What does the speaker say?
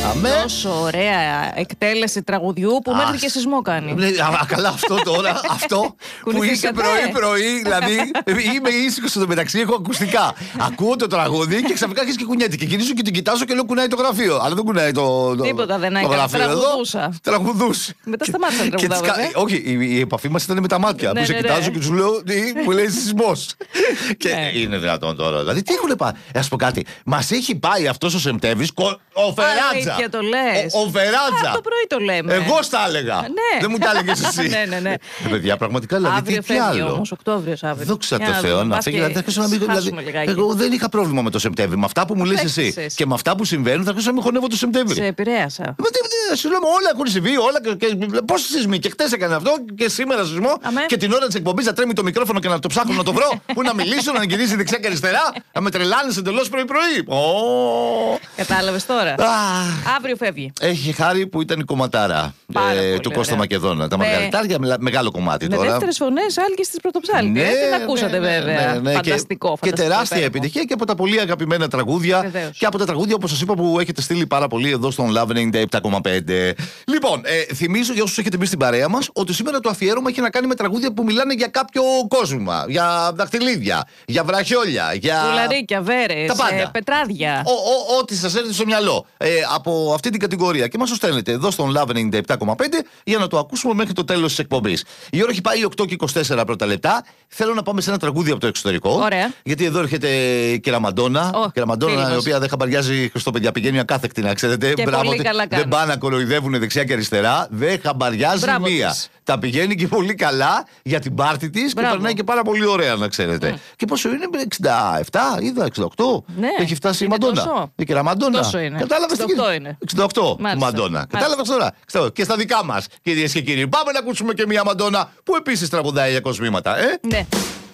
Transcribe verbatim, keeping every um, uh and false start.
Αμέ. Τόσο ωραία εκτέλεση τραγουδιού που μέχρι και σεισμό κάνει. Ναι, α, καλά, αυτό τώρα. Αυτό που είσαι πρωί-πρωί, δηλαδή είμαι ήσυχο στο μεταξύ, έχω ακουστικά. Ακούω το τραγούδι και ξαφνικά αρχίζει και κουνιέται. Και γυρίζω και την κοιτάζω και λέω κουνάει το γραφείο. Αλλά δεν κουνάει το. Τίποτα δεν έκανε. Τραγουδούσα. Τραγουδούσε. Μετά σταμάτησα να τραγουδάω. Όχι, η επαφή μα ήταν με τα μάτια. Που σε κοιτάζω και του λέω μου λέει σεισμό. Και είναι δυνατόν τώρα. Δηλαδή τι έχουν πάει. Α πω κάτι. Μα έχει πάει αυτό ο Σεπτέμβρη. Ο Φεράτζα. Και το λες. Ο, ο Φεράτζα. Το πρωί το λέμε. Εγώ στα έλεγα. Ναι. Δεν μου τα έλεγε εσύ. Ναι, ναι, ναι. Ε, παιδιά, πραγματικά δηλαδή. Αύριο τι, τι άλλο. Όμως, Οκτώβριος αύριο. Δόξα τω Θεώ να φύγει. Δηλαδή, εγώ δεν είχα πρόβλημα με το Σεπτέμβρη. Με αυτά που μου λες εσύ και με αυτά που συμβαίνουν θα αρχίσω να με χωνεύω το Σεπτέμβρη. Σε επηρέασα. Σου λέμε όλα έχουν συμβεί, όλα. Πόσοι σεισμοί. Και χτες έκανε αυτό και σήμερα σεισμό. Και την ώρα τη εκπομπή θα τρέμει το μικρόφωνο και να το ψάχνω να το βρω. Πού να μιλήσω, να γυρίζει δεξιά και αριστερά. Να με τρελάνε εντελώ πρωί-πρωί. Κατάλαβε τώρα. Αύριο φεύγει. Έχει χάρη που ήταν η κομματάρα ε, του Κώστα Μακεδόνα. Τα μαργαριτάρια, μεγάλο κομμάτι με τώρα. Με δεύτερες φωνές, άλκης της Πρωτοψάλτη. Ναι, δεν ναι, ακούσατε ναι, βέβαια. Ναι, ναι, ναι. Φανταστικό, και, φανταστικό. Και τεράστια επιτυχία και από τα πολύ αγαπημένα τραγούδια. Βεβαίως. Και από τα τραγούδια, όπως σας είπα, που έχετε στείλει πάρα πολύ εδώ στον Love ενενήντα επτά κόμμα πέντε. Λοιπόν, ε, θυμίζω για όσους έχετε μπει στην παρέα μας ότι σήμερα το αφιέρωμα έχει να κάνει με τραγούδια που μιλάνε για κάποιο κόσμο. Για δαχτυλίδια, για βραχιόλια, για. Κουλαρίκια, βέρες, ε, πετράδια. Ό,τι σας έρθει στο μυαλό. Ε, από αυτή την κατηγορία. Και μας το στέλνετε εδώ στον Love ενενήντα επτά κόμμα πέντε για να το ακούσουμε μέχρι το τέλος της εκπομπής. Η ώρα έχει πάει οκτώ και είκοσι τέσσερα πρώτα λεπτά. Θέλω να πάμε σε ένα τραγούδι από το εξωτερικό. Ωραία. Γιατί εδώ έρχεται η Κεραμαντόνα. Oh, Κεραμαντόνα, η οποία δεν χαμπαριάζει Χριστόπαιδια. Πηγαίνει μια κάθεκτη, να ξέρετε. Και Μπράβο, πολύ καλά δεν πάνε να κοροϊδεύουν δεξιά και αριστερά. Δεν χαμπαριάζει Μπράβο μία. της. Τα πηγαίνει και πολύ καλά για την πάρτη της και περνάει και πάρα πολύ ωραία, να ξέρετε. Mm. Και πόσο είναι, εξήντα επτά, είδα, εξήντα οκτώ. Ναι, έχει φτάσει η Μαντόνα. Τόσο. Η Κεραμαντόνα. Τόσο είναι. Κατάλαβες εξήντα οκτώ είναι. εξήντα οκτώ η Μαντόνα. Κατάλαβες τώρα. Και στα δικά μας, κυρίες και κύριοι. Πάμε να ακούσουμε και μια Μαντόνα που επίσης τραγουδάει για κοσμήματα, ε. Ναι.